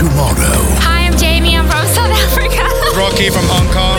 tomorrow. Hi, I'm Jamie. I'm from South Africa. Rocky from Hong Kong.